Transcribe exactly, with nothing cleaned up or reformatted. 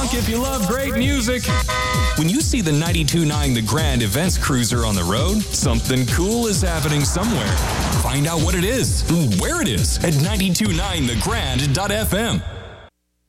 honk if you love great music. When you see the ninety-two point nine The Grand Events Cruiser on the road, something cool is happening somewhere. Find out what it is and where it is at ninety-two point nine the grand dot f m.